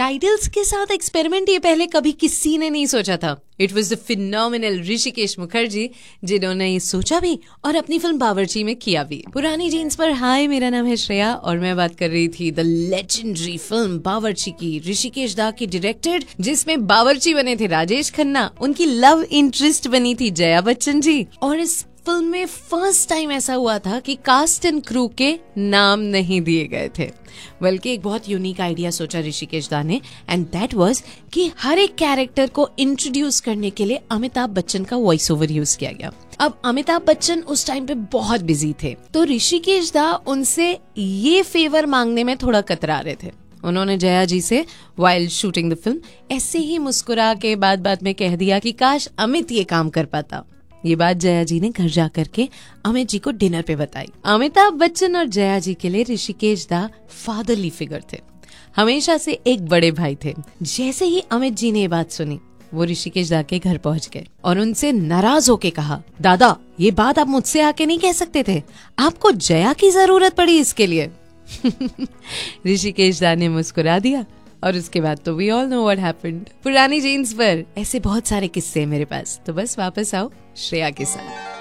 Titles के साथ experiment ये पहले कभी किसी ने नहीं सोचा था। It was the phenomenal Rishikesh Mukherjee जिन्होंने ये सोचा भी और अपनी फिल्म बावर्ची में किया भी। पुरानी जीन्स पर हाय, मेरा नाम है श्रेया और मैं बात कर रही थी द लेजेंडरी फिल्म बावर्ची की, ऋषिकेश दा की डायरेक्टेड, जिसमें बावर्ची बने थे राजेश खन्ना, उनकी लव इंटरेस्ट बनी थी जया बच्चन जी। और इस फिल्म में फर्स्ट टाइम ऐसा हुआ था कि कास्ट एंड क्रू के नाम नहीं दिए गए थे, बल्कि एक बहुत यूनिक आइडिया सोचा ऋषिकेश दा ने, एंड दैट वाज कि हर एक कैरेक्टर को इंट्रोड्यूस करने के लिए अमिताभ बच्चन का वॉइस ओवर यूज किया गया। अब अमिताभ बच्चन उस टाइम पे बहुत बिजी थे, तो ऋषिकेश दा उनसे ये फेवर मांगने में थोड़ा कतरा रहे थे। उन्होंने जया जी से वाइल शूटिंग द फिल्म ऐसे ही मुस्कुरा के बात में कह दिया कि काश अमित ये काम कर पाता। ये बात जया जी ने घर जा करके अमित जी को डिनर पे बताई। अमिताभ बच्चन और जया जी के लिए ऋषिकेश दा फादरली फिगर थे, हमेशा से एक बड़े भाई थे। जैसे ही अमित जी ने ये बात सुनी, वो ऋषिकेश दा के घर पहुंच गए और उनसे नाराज होके कहा, दादा ये बात आप मुझसे आके नहीं कह सकते थे, आपको जया की जरूरत पड़ी इसके लिए। ऋषिकेश दा ने मुस्कुरा दिया और उसके बाद तो we all know what happened. पुरानी जीन्स पर ऐसे बहुत सारे किस्से हैं मेरे पास, तो बस वापस आओ श्रेया के साथ।